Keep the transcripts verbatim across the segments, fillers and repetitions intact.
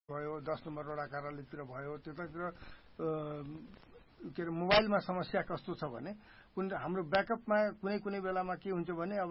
भयो, दस नम्बर वडा कार्यालयतिर भयो, त्यतातिर के अरे मोबाइलमा समस्या कस्तो छ भने कुन हाम्रो ब्याकअपमा कुनै कुनै बेलामा के हुन्छ भने अब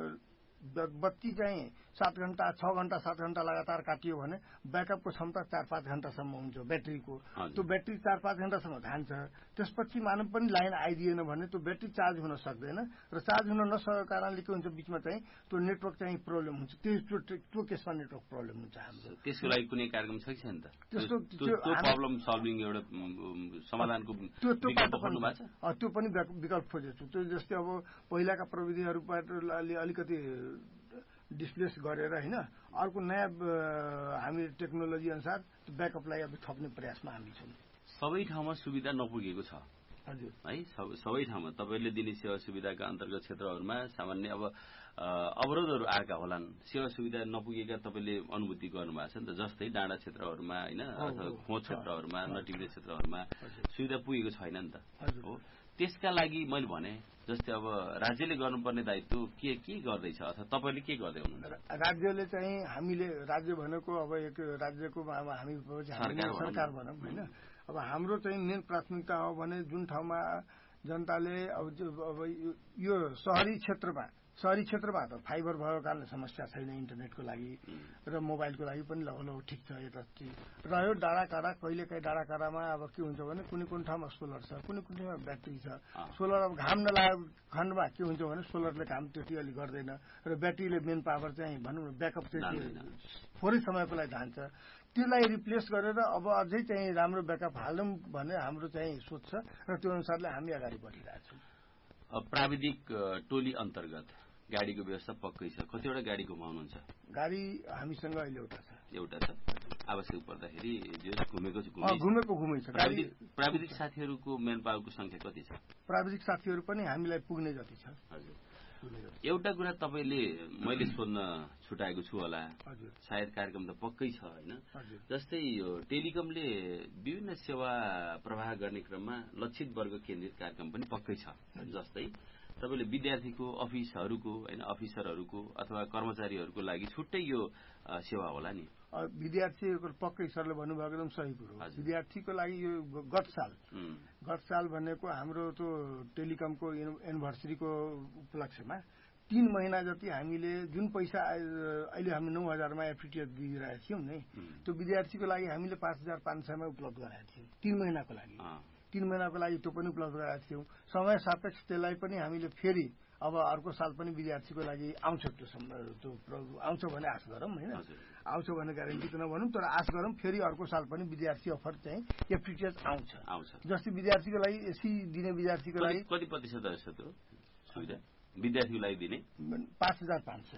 बत्ती चाहिँ सात घण्टा छ घण्टा सात घण्टा लगातार काटियो भने ब्याकअपको क्षमता चार पाँच घण्टासम्म हुन्छ ब्याट्रीको। त्यो ब्याट्री चार पाँच घण्टासम्म जान्छ, त्यसपछि मानव पनि लाइन आइदिएन भने त्यो ब्याट्री चार्ज हुन सक्दैन र चार्ज हुन नसकेको कारणले के हुन्छ बिचमा चाहिँ त्यो नेटवर्क चाहिँ प्रब्लम हुन्छ। त्यो त्यो केसमा नेटवर्क प्रब्लम हुन्छ हाम्रो। त्यसको लागि कुनै कार्यक्रम छ कि छैन त? त्यस्तो त्यो प्रब्लम सल्भिङ एउटा समाधानको विकल्प खोज्नु भएको छ? त्यो पनि विकल्प खोजेको छु। त्यो जस्तै अब पहिलाका प्रविधिहरूबाट अलिकति डिस्प्लेस गरेर होइन अर्को नयाँ हामी टेक्नोलोजी अनुसार ब्याकअपलाई अब थप्ने प्रयासमा हामी छौँ। सबै ठाउँमा सुविधा नपुगेको छ हजुर है। सबै ठाउँमा तपाईँले दिने सेवा सुविधाका अन्तर्गत क्षेत्रहरूमा सामान्य अब अवरोधहरू आएका होलान्। सेवा सुविधा नपुगेका तपाईँले अनुभूति गर्नुभएको छ नि त, जस्तै डाँडा क्षेत्रहरूमा होइन अथवा खोज क्षेत्रहरूमा नटिप्ने क्षेत्रहरूमा सुविधा पुगेको छैन नि त हो। त्यसका लागि मैले भने जस्तै अब राज्यले गर्नुपर्ने दायित्व के के गर्दैछ अथवा तपाईँले के गर्दै हुनुहुन्छ? राज्यले चाहिँ हामीले राज्य भनेको अब एक राज्यको अब हामी सरकार भनौँ होइन। अब हाम्रो चाहिँ मेन प्राथमिकता हो भने जुन ठाउँमा जनताले अब अब यो सहरी क्षेत्रमा सहरी क्षेत्रमा त फाइबर भएको कारणले समस्या छैन इन्टरनेटको लागि र मोबाइलको लागि पनि लगभग ठिक छ। यता रह्यो डाँडा काँडा कहिलेकाहीँ डाँडा काँडामा अब के हुन्छ भने कुनै कुनै ठाउँमा सोलर छ, कुनै कुनै ठाउँमा ब्याट्री छ। सोलर अब घाम नलागेको खण्डमा के हुन्छ भने सोलरले काम त्यति अलि गर्दैन र ब्याट्रीले मेन पावर चाहिँ भनौँ न ब्याकअप चाहिँ थोरै समयको लागि जान्छ। त्यसलाई रिप्लेस गरेर अब अझै चाहिँ राम्रो ब्याकअप हालौँ भन्ने हाम्रो चाहिँ सोच छ र त्यो अनुसारले हामी अगाडि बढिरहेछौँ। प्राविधिक टोली अन्तर्गत गाडीको व्यवस्था पक्कै छ। कतिवटा गाडी घुमाउनुहुन्छ? गाडी हामीसँग अहिले एउटा छ। एउटा छ। आवश्यक पर्दाखेरि जो घुमेको छ घुमेको घुमै छ। प्राविधिक साथीहरूको मेन पावरको संख्या कति छ? प्राविधिक साथीहरू पनि हामीलाई पुग्ने जति छ। हजुर। एउटा कुरा तपाईँले मैले सोध्न छुटाएको छु होला, सायद कार्यक्रम त पक्कै छ होइन। जस्तै यो टेलिकमले विभिन्न सेवा प्रवाह गर्ने क्रममा लक्षित वर्ग केन्द्रित कार्यक्रम पनि पक्कै छ। जस्तै तपाईँले विद्यार्थीको अफिसहरूको होइन अफिसरहरूको अथवा कर्मचारीहरूको लागि छुट्टै यो सेवा होला नि? विद्यार्थीहरूको पक्कै सरले भन्नुभएको एकदम सही कुरो। विद्यार्थीको लागि यो गत साल गत साल भनेको हाम्रो त्यो टेलिकमको एनिभर्सरीको उपलक्ष्यमा तीन महिना जति हामीले जुन पैसा अहिले हामी नौ हजारमा एफिटिएफ दिइरहेका थियौँ नि त्यो विद्यार्थीको लागि हामीले पाँच हजार पाँच सयमा उपलब्ध गराएका थियौँ तीन महिनाको लागि। तीन महिनाको लागि त्यो पनि उपलब्ध गराएका थियौँ। समय सापेक्ष त्यसलाई पनि हामीले फेरि अब अर्को साल पनि विद्यार्थीको लागि आउँछ। त्यो त्यो आउँछ भने आश गरौँ होइन, आउँछ भने ग्यारेन्टी त नभनौँ तर आश गरौँ फेरि अर्को साल पनि विद्यार्थी अफर चाहिँ एफिटिएफ आउँछ आउँछ जस्तै विद्यार्थीको लागि एसी दिने विद्यार्थीको लागि कति प्रतिशत रहेछ त्यो सुविधा विद्यार्थीको लागि दिने? पाँच हजार पाँच सय।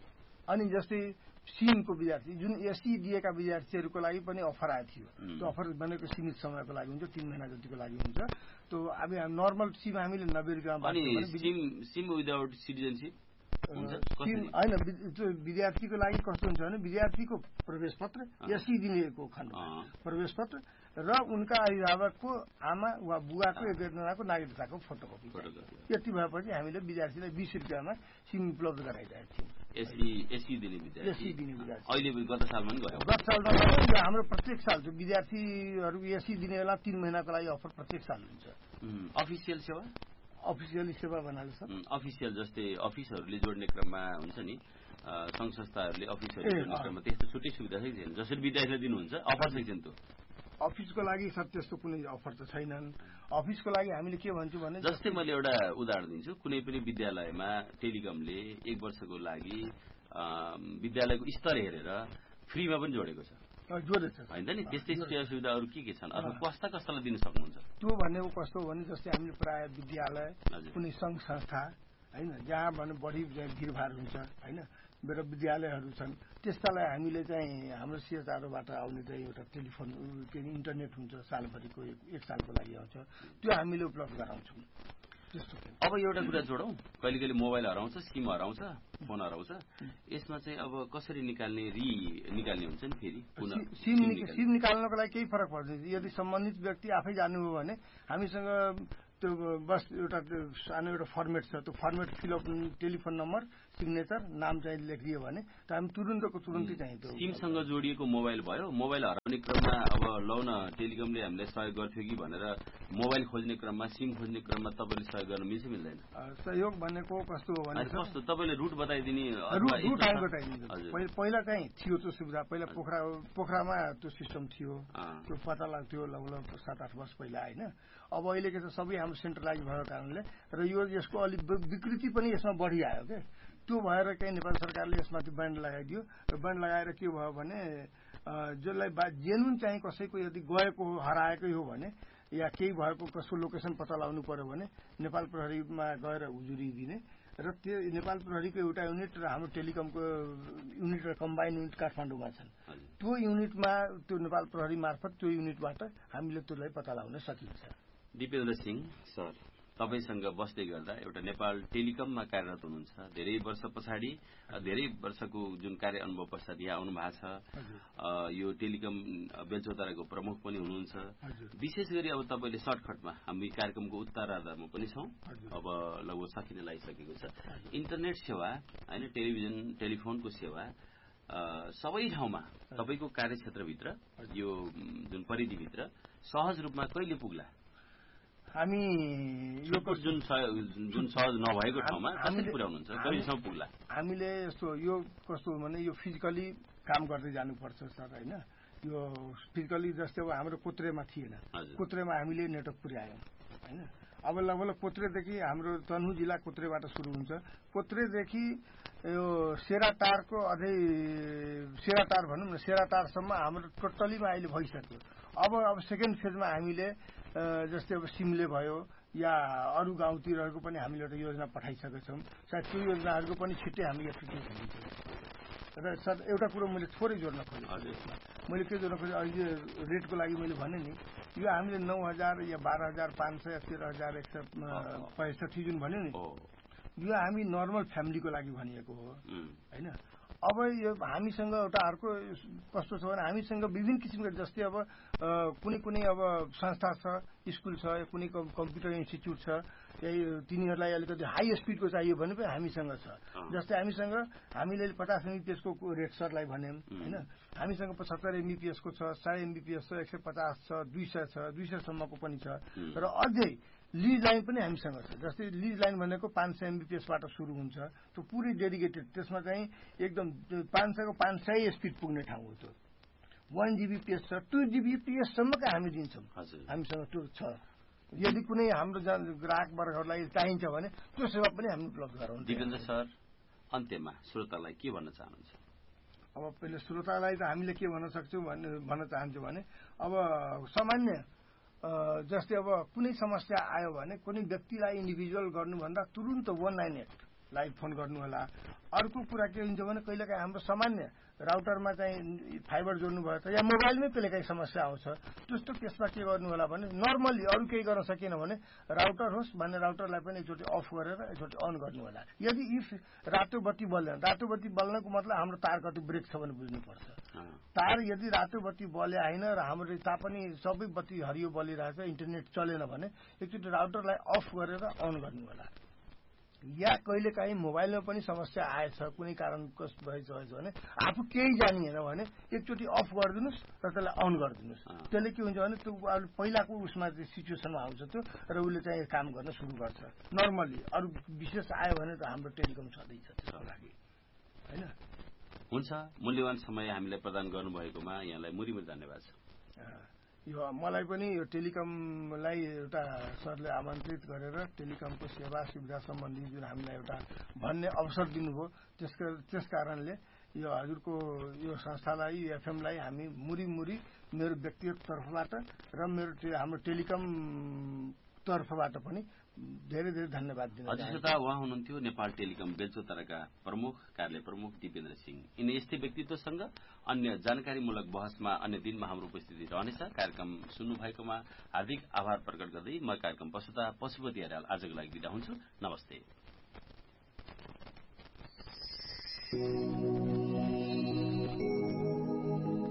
अनि जस्तै सिमको विद्यार्थी जुन एसी दिएका विद्यार्थीहरूको लागि पनि अफर आएको थियो। त्यो अफर भनेको सीमित समयको लागि हुन्छ, तीन महिना जतिको लागि हुन्छ। त्यो अब नर्मल सिम हामीले नब्बे रुपियाँमा सिम विदाउट सिटिजनसिप सिम होइन। त्यो विद्यार्थीको लागि कस्तो हुन्छ भने विद्यार्थीको प्रवेश पत्र एसी दिनेको खण्डमा प्रवेश पत्र र उनका अभिभावकको आमा वा बुवाको एकजनाको नागरिकताको फोटोकपी यति भएपछि हामीले विद्यार्थीलाई बिस रुपियाँमा सिम उपलब्ध गराइरहेका थियौँ। एसी दिने विद्यार्थी अहिले गत सालमा पनि गयो। गत साल नभए हाम्रो प्रत्येक साल त्यो विद्यार्थीहरू एसी दिने बेला तीन महिनाको लागि अफर प्रत्येक साल हुन्छ। अफिसियल सेवा अफिसियल सेवा बनाएको छ। अफिसियल जस्तै अफिसहरूले जोड्ने क्रममा हुन्छ नि संघ संस्थाहरूले अफिसहरू जोड्ने क्रममा त्यस्तो छुट्टै सुविधा छ कि छैन? जसरी विद्यार्थीलाई दिनुहुन्छ अफर छ कि त्यो? अफिसको लागि सर त्यस्तो कुनै अफर त छैनन्। अफिसको लागि हामीले के भन्छौँ भने जस्तै मैले एउटा उदाहरण दिन्छु। कुनै पनि विद्यालयमा टेलिकमले एक वर्षको लागि विद्यालयको स्तर हेरेर फ्रीमा पनि जोडेको छ जोडेको छ होइन नि? त्यस्तै सेवा सुविधाहरू के के छन् अथवा कस्ता कस्तालाई दिन सक्नुहुन्छ? त्यो भनेको कस्तो हो भने जस्तै हामीले प्राय विद्यालय कुनै सङ्घ संस्था होइन जहाँ भने बढी भिडभाड हुन्छ होइन मेरो विद्यालयहरू छन् त्यस्तालाई हामीले चाहिँ हाम्रो सिएचआरओबाट आउने चाहिँ एउटा टेलिफोन के अरे इन्टरनेट हुन्छ सालभरिको एक सालको लागि आउँछ त्यो हामीले उपलब्ध गराउँछौँ। अब एउटा कुरा जोडौँ, कहिले कहिले मोबाइल हराउँछ, सिम हराउँछ, फोन हराउँछ, यसमा चाहिँ अब कसरी निकाल्ने रि निकाल्ने हुन्छ नि फेरि सिम सिम निकाल्नको लागि केही फरक पर्दैन। यदि सम्बन्धित व्यक्ति आफै जानुभयो भने हामीसँग त्यो बस एउटा सानो एउटा फर्मेट छ त्यो format fill up telephone number signature नाम चाहिँ लेखिदियो भने त हामी तुरुन्तको तुरुन्तै चाहिँ त्यो सिमसँग जोडिएको मोबाइल भयो मोबाइल हराउने क्रममा अब लौ न टेलिकमले हामीलाई सहयोग गर्थ्यो कि भनेर मोबाइल खोज्ने क्रममा सिम खोज्ने क्रममा तपाईँले सहयोग गर्न मिल्छ मिल्दैन? सहयोग भनेको कस्तो हो भने कस्तो तपाईँले रुट बताइदिने रुट हामी बताइदिन्छ। पहिला चाहिँ थियो त्यो सुविधा, पहिला पोखरा पोखरामा त्यो सिस्टम थियो, त्यो पत्ता लाग्थ्यो लगभग सात आठ वर्ष पहिला होइन। अब अहिले के छ सबै हाम्रो सेन्ट्रलाइज भएको कारणले र यो यसको अलिक विकृति पनि यसमा बढिआयो के, त्यो भएर चाहिँ नेपाल सरकारले यसमाथि ब्यान्ड लगाइदियो र ब्यान्ड लगाएर के भयो भने जसलाई जेनुन चाहिँ कसैको यदि गएको हो हराएकै हो भने या केही भएको कसको लोकेसन पत्ता लगाउनु पर्यो भने नेपाल प्रहरीमा गएर उजुरी दिने र त्यो नेपाल प्रहरीको एउटा युनिट र हाम्रो टेलिकमको युनिट र कम्बाइन युनिट काठमाडौँमा छन्। त्यो युनिटमा त्यो नेपाल प्रहरी मार्फत त्यो युनिटबाट हामीले त्यसलाई पत्ता लगाउन सकिन्छ। दिपेन्द्र सिंह सर, तपाईसँग बस्दै गर्दा एउटा नेपाल टेलिकममा कार्यरत हुनुहुन्छ, धेरै वर्ष पछाडि धेरै वर्षको जुन कार्य अनुभव पश्चात यहाँ आउनु भएको छ, यो टेलिकम बेलचौताराको प्रमुख पनि हुनुहुन्छ। विशेष गरी अब तपाईँले सर्टकटमा हामी कार्यक्रमको उत्तरार्धमा पनि छौं, अब लगभग सकिन लागिसकेको छ। इन्टरनेट सेवा होइन, टेलिभिजन टेलिफोनको सेवा सबै ठाउँमा तपाईँको कार्यक्षेत्रभित्र यो जुन परिधिभित्र सहज रूपमा कहिले पुग्ला? हामी यो जुन जुन सहज नभएको ठाउँमा कसरी पुर्याउनुहुन्छ, कहिलेसम्म पुग्ला? हामीले यस्तो यो कस्तो हो भने यो फिजिकली काम गर्दै जानुपर्छ सर होइन। यो फिजिकली जस्तै अब हाम्रो कोत्रेमा थिएन, कोत्रेमा हामीले नेटवर्क पुर्यायौँ होइन। अब लगभग कोत्रेदेखि हाम्रो तनहुँ जिल्ला कोत्रेबाट सुरु हुन्छ, कोत्रेदेखि यो सेराटारको अझै सेराटार भनौँ न, सेराटारसम्म हाम्रो टोटलीमा अहिले भइसक्यो। अब अब सेकेन्ड फेजमा हामीले जस्तै अब सिमले भयो या अरू गाउँतिरहरूको पनि हामीले एउटा योजना पठाइसकेका छौँ। सायद त्यो योजनाहरूको पनि छिट्टै हामी एक्जिक्युट हुन्छ। र सर एउटा कुरो मैले थोरै जोड्न खोजेँ, मैले के जोड्न खोजेँ अहिले रेटको लागि मैले भने नि, यो हामीले नौ हजार या बाह्र हजार पाँच सय तेह्र हजार एक सय पैँसठी जुन भन्यो नि, यो हामी नर्मल फ्यामिलीको लागि भनिएको हो होइन। अब यो हामीसँग एउटा अर्को कस्तो छ भने हामीसँग विभिन्न किसिमको जस्तै अब कुनै कुनै अब संस्था छ, स्कुल छ, कुनै कम्प्युटर इन्स्टिच्युट छ, यही तिनीहरूलाई अलिकति हाई स्पिडको चाहियो भने पनि हामीसँग छ। जस्तै हामीसँग हामीले पचास एमबिपिएसको रेट सरलाई भन्यौँ होइन, हामीसँग पचहत्तर एमबिपिएसको छ, सय एमबिपिएस छ, एक सय पचास छ, दुई सय छ, दुई सयसम्मको पनि छ र अझै लिज लाइन पनि हामीसँग छ। जस्तै लिज लाइन भनेको पाँच सय एमबिपिएसबाट सुरु हुन्छ, त्यो पुरै डेडिकेटेड, त्यसमा चाहिँ एकदम पाँच सयको पाँच सय स्पिड पुग्ने ठाउँ हो। त्यो वान जिबिपिएस छ, टू जिबिपिएससम्मका हामी दिन्छौँ, हामीसँग त्यो छ। यदि कुनै हाम्रो ग्राहक वर्गहरूलाई चाहिन्छ भने त्यो सेवा पनि हामी उपलब्ध गराउँछौँ। दिपेन्द्र सर, अन्त्यमा श्रोतालाई के भन्न चाहनुहुन्छ? अब पहिले श्रोतालाई त हामीले के भन्न सक्छौँ भन्ने भन्न चाहन्छु भने अब सामान्य जस्तै अब कुनै समस्या आयो भने कुनै व्यक्तिलाई इन्डिभिजुअल गर्नुभन्दा तुरुन्त वान नाइन एट लाई फोन गर्नु होला। अर्को कुरा के हुन्छ भने कहिलेकाहीँ हाम्रो सामान्य राउटरमा चाहिँ फाइबर जोड्नु भयो त या मोबाइलमै कहिलेकाहीँ समस्या आउँछ, त्यस्तो केसमा के गर्नु होला भने नर्मल्ली अरू केही गर्न सकिएन भने राउटर होस् भने राउटरलाई पनि एकचोटि अफ गरेर एकचोटि अन गर्नु होला। यदि इफ रातो बत्ती बल्दैन, रातो बत्ती बल्नको मतलब हाम्रो तार कति ब्रेक छ भने बुझ्नुपर्छ। तार यदि रातो बत्ती बल्या होइन र हाम्रो तापनि सबै बत्ती हरियो बलिरहेछ, इन्टरनेट चलेन भने एकचोटि राउटरलाई अफ गरेर अन गर्नु होला। या कहिलेकाहीँ मोबाइलमा पनि समस्या आएछ, कुनै कारणवश भएछ भने आफू केही जानिएन भने एकचोटि अफ गरिदिनुहोस् र त्यसलाई अन गरिदिनुहोस्। त्यसले के हुन्छ भने त्यो पहिलाको उसमा सिचुएसनमा आउँछ त्यो र उसले चाहिँ काम गर्न सुरु गर्छ। नर्मल्ली अरू विशेष आयो भने त हाम्रो टेलिकम छँदैछ त्यसको लागि होइन। हुन्छ, मूल्यवान समय हामीलाई प्रदान गर्नुभएकोमा यहाँलाई मुरीमुरी धन्यवाद छ। यो मलाई पनि यो टेलिकमलाई एउटा सरले आमन्त्रित गरेर टेलिकमको सेवा सुविधा सम्बन्धी जुन हामीलाई एउटा भन्ने अवसर दिनुभयो, त्यसका त्यस कारणले यो हजुरको यो संस्थालाई एफएमलाई हामी मुरी मुरी मेरो व्यक्तिगत तर्फबाट र मेरो हाम्रो टेलिकम तर्फबाट पनि धेरै धेरै धन्यवाद दिन चाहन्छु। हजुर, उहाँ हुनुहुन्थ्यो नेपाल टेलिकम बेलचौताराका प्रमुख कार्यालय प्रमुख दिपेन्द्र सिंह। यिनी यस्तै व्यक्तित्वसँग अन्य जानकारीमूलक बहसमा अन्य दिनमा हाम्रो उपस्थिति रहनेछ। कार्यक्रम सुन्नुभएकोमा हार्दिक आभार प्रकट गर्दै म कार्यक्रम प्रस्तुता पशुपति अर्याल आजको लागि बिदा हुन्छु। नमस्ते।